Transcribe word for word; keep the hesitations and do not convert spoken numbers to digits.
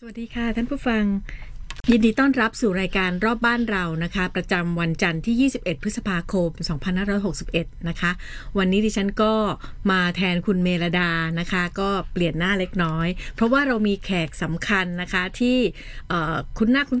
สวัสดีค่ะท่านผู้ฟังยินดีต้อนรับสู่รายการรอบบ้านเรานะคะประจำวันจันทร์ที่ยี่สิบเอ็ดพฤษภาคมสองพันห้าร้อยหกสิบเอ็ดนะคะวันนี้ดิฉันก็มาแทนคุณเมลดานะคะก็เปลี่ยนหน้าเล็กน้อยเพราะว่าเรามีแขกสำคัญนะคะที่คุ้นหน้าคุ้น